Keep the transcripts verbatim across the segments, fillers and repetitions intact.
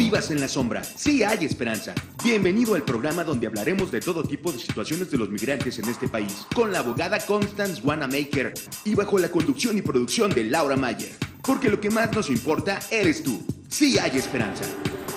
vivas en la sombra, sí hay esperanza. Bienvenido al programa donde hablaremos de todo tipo de situaciones de los migrantes en este país, con la abogada Constance Wanamaker y bajo la conducción y producción de Laura Mayer. Porque lo que más nos importa eres tú. Sí hay esperanza.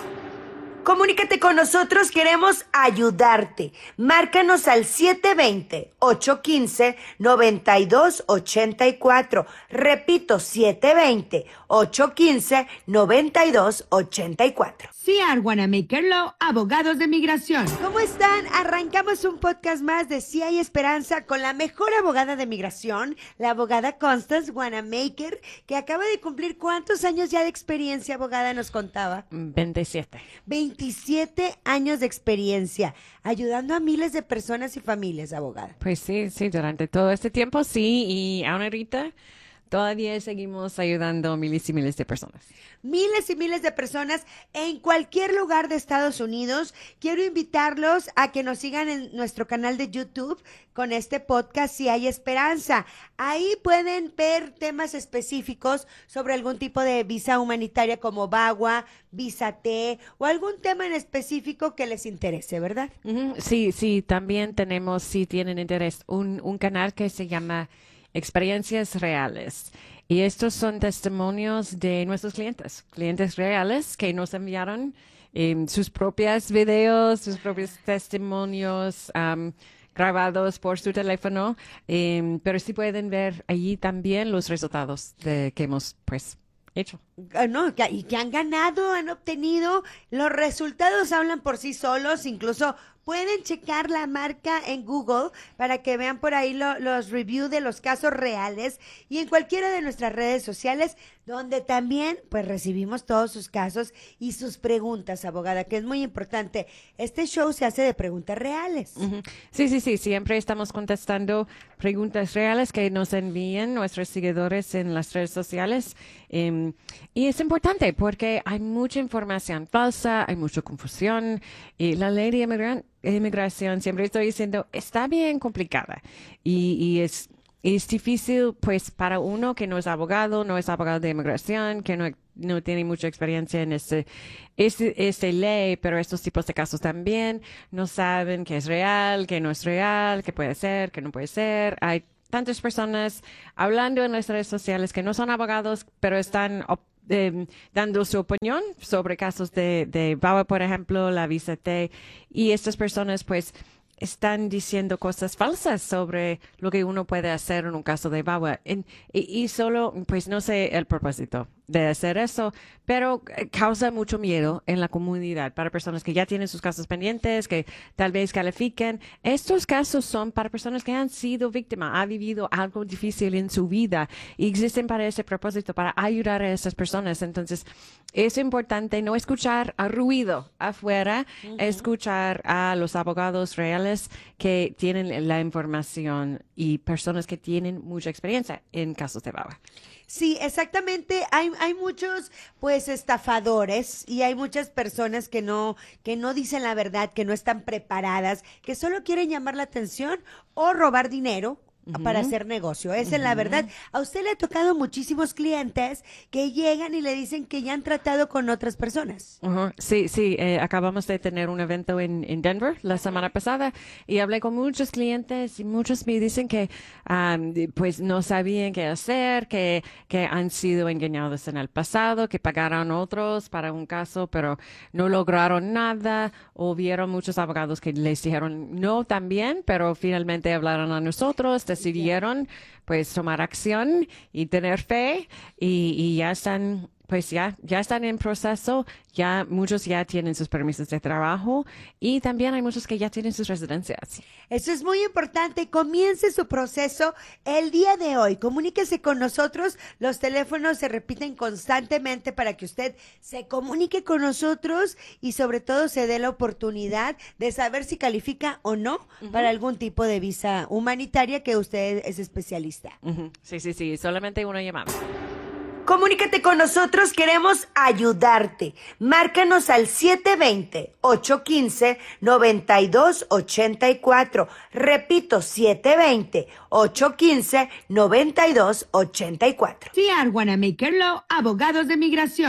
Comunícate con nosotros, queremos ayudarte. Márcanos al siete dos cero, ocho uno cinco, nueve dos ocho cuatro. Repito, siete dos cero, ocho uno cinco, nueve dos ocho cuatro. C R Wanamaker Law, abogados de migración. ¿Cómo están? Arrancamos un podcast más de Si hay esperanza con la mejor abogada de migración, la abogada Constance Wanamaker, que acaba de cumplir ¿cuántos años ya de experiencia, abogada, nos contaba? veintisiete. veintisiete años de experiencia, ayudando a miles de personas y familias, abogada. Pues sí, sí, durante todo este tiempo sí, y aún ahorita todavía seguimos ayudando a miles y miles de personas. Miles y miles de personas en cualquier lugar de Estados Unidos. Quiero invitarlos a que nos sigan en nuestro canal de YouTube con este podcast Si hay esperanza. Ahí pueden ver temas específicos sobre algún tipo de visa humanitaria como VAWA, Visa T o algún tema en específico que les interese, ¿verdad? Uh-huh. Sí, sí, también tenemos, si tienen interés, un, un canal que se llama Experiencias Reales. Y estos son testimonios de nuestros clientes, clientes reales que nos enviaron eh, sus propios videos, sus propios testimonios um, grabados por su teléfono, eh, pero sí pueden ver allí también los resultados de, que hemos pues hecho. No, y que han ganado, han obtenido, los resultados hablan por sí solos, incluso pueden checar la marca en Google para que vean por ahí lo, los reviews de los casos reales y en cualquiera de nuestras redes sociales, donde también pues recibimos todos sus casos y sus preguntas, abogada, que es muy importante. Este show se hace de preguntas reales. Uh-huh. Sí, sí, sí, siempre estamos contestando preguntas reales que nos envían nuestros seguidores en las redes sociales. Um, y es importante porque hay mucha información falsa, hay mucha confusión y la ley de inmigran- inmigración, siempre estoy diciendo, está bien complicada y, y es, es difícil pues para uno que no es abogado, no es abogado de inmigración, que no, no tiene mucha experiencia en este, este, este ley, pero estos tipos de casos también no saben qué es real, qué no es real, qué puede ser, qué no puede ser. Hay tantas personas hablando en las redes sociales que no son abogados, pero están op- eh, dando su opinión sobre casos de, de VAWA, por ejemplo, la Visa T, y estas personas pues están diciendo cosas falsas sobre lo que uno puede hacer en un caso de VAWA. En, y, y solo, pues no sé el propósito de hacer eso, pero causa mucho miedo en la comunidad para personas que ya tienen sus casos pendientes, que tal vez califiquen. Estos casos son para personas que han sido víctimas, han vivido algo difícil en su vida y existen para ese propósito, para ayudar a esas personas. Entonces, es importante no escuchar a ruido afuera, uh-huh. escuchar a los abogados reales que tienen la información y personas que tienen mucha experiencia en casos de VAWA. Sí, exactamente. Hay, hay muchos, pues, estafadores y hay muchas personas que no, que no dicen la verdad, que no están preparadas, que solo quieren llamar la atención o robar dinero uh-huh. para hacer negocio. Esa uh-huh. es la verdad. A usted le ha tocado muchísimos clientes que llegan y le dicen que ya han tratado con otras personas. Uh-huh. Sí, sí. Eh, acabamos de tener un evento en, en Denver la semana pasada y hablé con muchos clientes y muchos me dicen que um, pues no sabían qué hacer, que, que han sido engañados en el pasado, que pagaron otros para un caso, pero no lograron nada, o vieron muchos abogados que les dijeron no también, pero finalmente hablaron a nosotros, decidieron pues tomar acción y tener fe y, y ya están pues ya ya están en proceso, ya muchos ya tienen sus permisos de trabajo y también hay muchos que ya tienen sus residencias. Eso es muy importante. Comience su proceso el día de hoy. Comuníquese con nosotros. Los teléfonos se repiten constantemente para que usted se comunique con nosotros y sobre todo se dé la oportunidad de saber si califica o no uh-huh. para algún tipo de visa humanitaria que usted es especialista. Uh-huh. Sí, sí, sí. Solamente una llamada. Comunícate con nosotros, queremos ayudarte. Márcanos al siete dos cero, ocho uno cinco, nueve dos ocho cuatro. Repito, siete dos cero, ocho uno cinco, nueve dos ocho cuatro. C R Wanamaker Law, abogados de migración.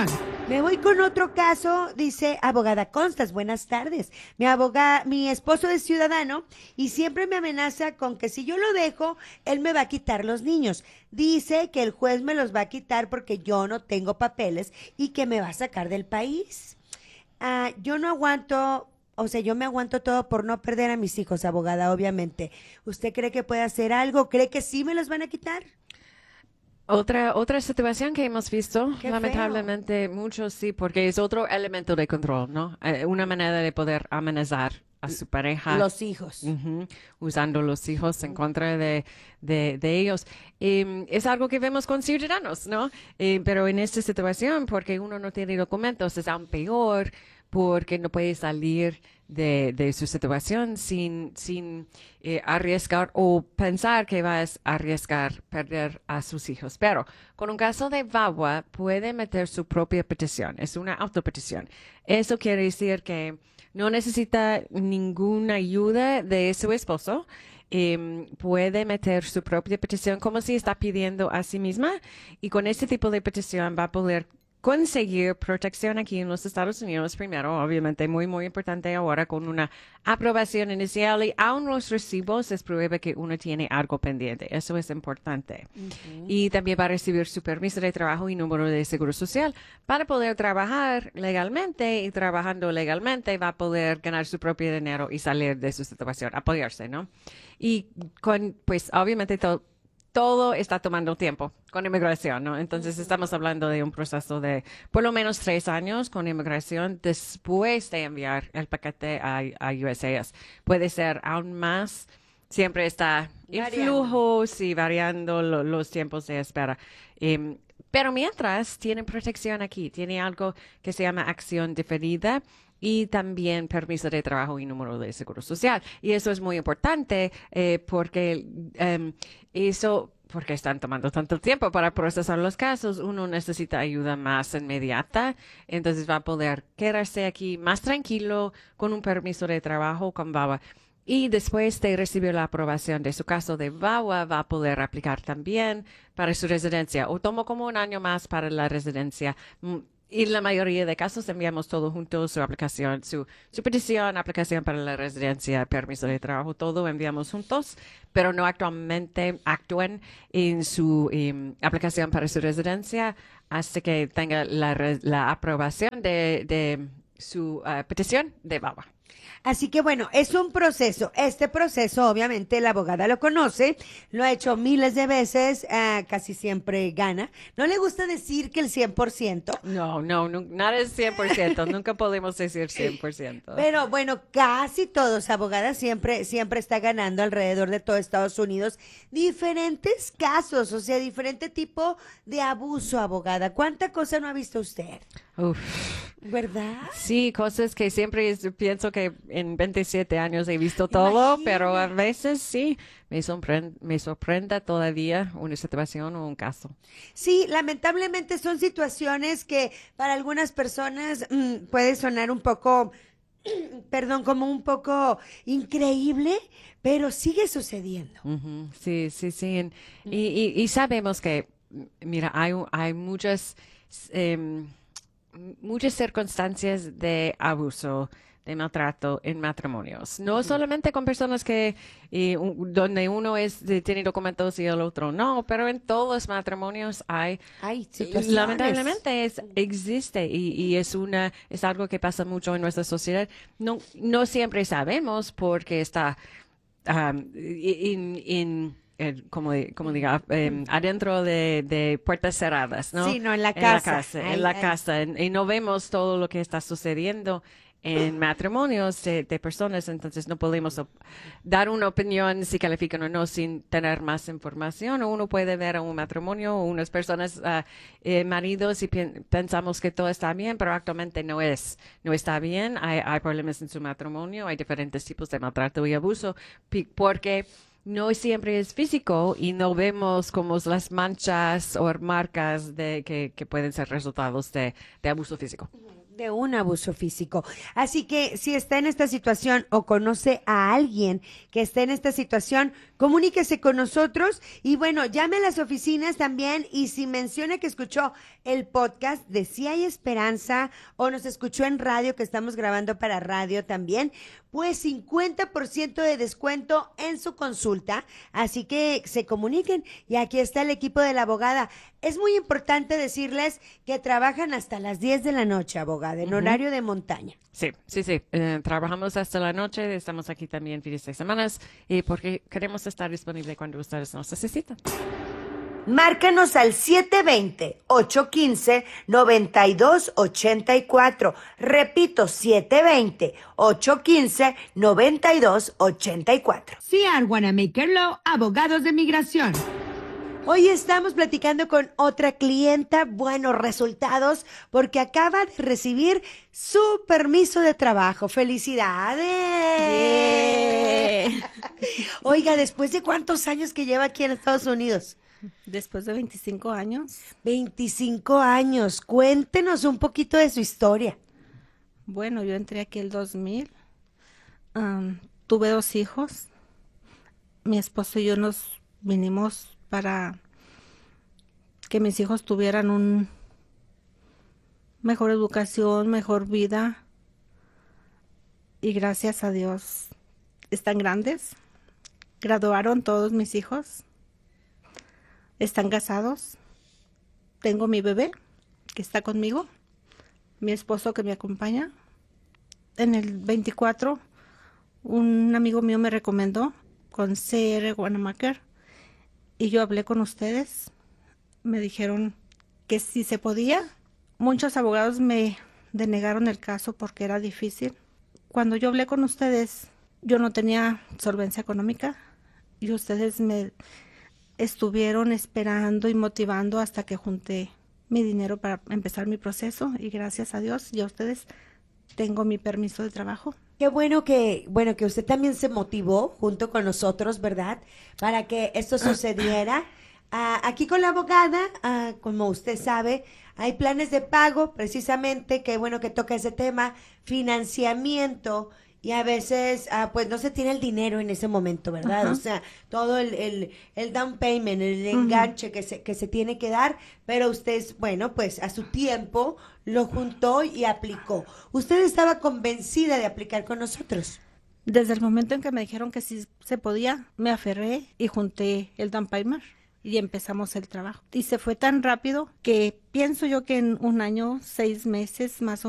Me voy con otro caso, dice abogada Constance, buenas tardes. Mi aboga, mi esposo es ciudadano y siempre me amenaza con que si yo lo dejo, él me va a quitar los niños. Dice que el juez me los va a quitar porque yo no tengo papeles y que me va a sacar del país. Ah, yo no aguanto, o sea, yo me aguanto todo por no perder a mis hijos, abogada, obviamente. ¿Usted cree que puede hacer algo? ¿Cree que sí me los van a quitar? Otra, otra situación que hemos visto, Qué lamentablemente, muchos sí, porque es otro elemento de control, ¿no? Eh, una manera de poder amenazar a su pareja. Los hijos. Ujú, usando los hijos en contra de, de, de ellos. Eh, es algo que vemos con ciudadanos, ¿no? Eh, pero en esta situación, porque uno no tiene documentos, es aún peor porque no puede salir de, de su situación sin, sin eh, arriesgar o pensar que vas a arriesgar perder a sus hijos. Pero con un caso de V A W A puede meter su propia petición. Es una autopetición. Eso quiere decir que no necesita ninguna ayuda de su esposo. Eh, puede meter su propia petición como si está pidiendo a sí misma y con este tipo de petición va a poder conseguir protección aquí en los Estados Unidos primero, obviamente muy, muy importante ahora con una aprobación inicial y aún los recibos es prueba que uno tiene algo pendiente. Eso es importante. Uh-huh. Y también va a recibir su permiso de trabajo y número de seguro social para poder trabajar legalmente y trabajando legalmente va a poder ganar su propio dinero y salir de su situación, apoyarse, ¿no? Y con, pues, obviamente todo Todo está tomando tiempo con inmigración, ¿no? Entonces estamos hablando de un proceso de por lo menos tres años con inmigración después de enviar el paquete a, a U S A S. Puede ser aún más, siempre está en flujos y variando lo, los tiempos de espera. Um, pero mientras, tienen protección aquí, tiene algo que se llama acción diferida y también permiso de trabajo y número de seguro social. Y eso es muy importante eh, porque um, eso, porque están tomando tanto tiempo para procesar los casos, uno necesita ayuda más inmediata, entonces va a poder quedarse aquí más tranquilo con un permiso de trabajo con V A W A. Y después de recibir la aprobación de su caso de V A W A, va a poder aplicar también para su residencia o tomó como un año más para la residencia. Y en la mayoría de casos enviamos todo junto, su aplicación, su, su petición, aplicación para la residencia, permiso de trabajo, todo enviamos juntos, pero no actualmente actúen en su um, aplicación para su residencia hasta que tenga la, la aprobación de, de su uh, petición de V A W A. Así que bueno, es un proceso. Este proceso, obviamente, la abogada lo conoce, lo ha hecho miles de veces, uh, casi siempre gana. No le gusta decir que el cien por ciento. No, no, no nada es cien por ciento, nunca podemos decir cien por ciento. Pero bueno, casi todos, abogada, siempre, siempre está ganando alrededor de todo Estados Unidos. Diferentes casos, o sea, diferente tipo de abuso, abogada. ¿Cuánta cosa no ha visto usted? Uf. ¿Verdad? Sí, cosas que siempre es, pienso que en veintisiete años he visto todo, Imagina. Pero a veces sí, me sorprende, me sorprende todavía una situación o un caso. Sí, lamentablemente son situaciones que para algunas personas mmm, puede sonar un poco, perdón, como un poco increíble, pero sigue sucediendo. Uh-huh. Sí, sí, sí. Y, y, y sabemos que, mira, hay, hay muchas... Eh, muchas circunstancias de abuso, de maltrato en matrimonios. No uh-huh. solamente con personas que eh, un, donde uno es de, tiene documentos y el otro no, pero en todos los matrimonios hay, hay situaciones. Lamentablemente es, existe y, y es una es algo que pasa mucho en nuestra sociedad. No no siempre sabemos porque está um, en, en Eh, como, como diga, eh, adentro de, de puertas cerradas, ¿no? Sí, no, en la casa. En la casa, ay, en la ay. casa. Y no vemos todo lo que está sucediendo en matrimonios de, de personas, entonces no podemos op- dar una opinión si califican o no sin tener más información. O uno puede ver a un matrimonio o unas personas, uh, eh, maridos, y pi- pensamos que todo está bien, pero actualmente no es, no está bien. Hay, hay problemas en su matrimonio, hay diferentes tipos de maltrato y abuso, pi- porque no siempre es físico y no vemos como las manchas o marcas de que, que pueden ser resultados de, de abuso físico. de un abuso físico. Así que si está en esta situación o conoce a alguien que esté en esta situación, comuníquese con nosotros y bueno, llame a las oficinas también y si menciona que escuchó el podcast de Si Hay Esperanza o nos escuchó en radio, que estamos grabando para radio también, pues cincuenta por ciento de descuento en su consulta, así que se comuniquen y aquí está el equipo de la abogada. Es muy importante decirles que trabajan hasta las diez de la noche, abogada, en uh-huh. horario de montaña. Sí, sí, sí. Eh, trabajamos hasta la noche, estamos aquí también fines de semana y porque queremos estar disponible cuando ustedes nos necesitan. Márcanos al siete dos cero, ocho uno cinco, nueve dos ocho cuatro. Repito, siete dos cero, ocho uno cinco, nueve dos ocho cuatro. C R Wanamaker Law, abogados de migración. Hoy estamos platicando con otra clienta, buenos resultados, porque acaba de recibir su permiso de trabajo. ¡Felicidades! Yeah. Oiga, ¿después de cuántos años que lleva aquí en Estados Unidos? Después de veinticinco años. veinticinco años. Cuéntenos un poquito de su historia. Bueno, yo entré aquí el dos mil. Um, tuve dos hijos. Mi esposo y yo nos vinimos para que mis hijos tuvieran un mejor educación, mejor vida. Y gracias a Dios están grandes. Graduaron todos mis hijos. Están casados. Tengo mi bebé que está conmigo. Mi esposo que me acompaña. En el veinticuatro, un amigo mío me recomendó con C R Wanamaker. Y yo hablé con ustedes, me dijeron que si se podía. Muchos abogados me denegaron el caso porque era difícil. Cuando yo hablé con ustedes, yo no tenía solvencia económica y ustedes me estuvieron esperando y motivando hasta que junté mi dinero para empezar mi proceso y gracias a Dios y a ustedes tengo mi permiso de trabajo. Qué bueno que, bueno, que usted también se motivó junto con nosotros, ¿verdad? Para que esto sucediera. Uh, aquí con la abogada, uh, como usted sabe, hay planes de pago, precisamente, qué bueno que toca ese tema, financiamiento, y a veces, uh, pues, no se tiene el dinero en ese momento, ¿verdad? Uh-huh. O sea, todo el, el, el down payment, el enganche uh-huh. que, se, que se tiene que dar, pero usted, bueno, pues, a su tiempo lo juntó y aplicó. ¿Usted estaba convencida de aplicar con nosotros? Desde el momento en que me dijeron que sí se podía, me aferré y junté el down payment y empezamos el trabajo. Y se fue tan rápido que pienso yo que en un año, seis meses más o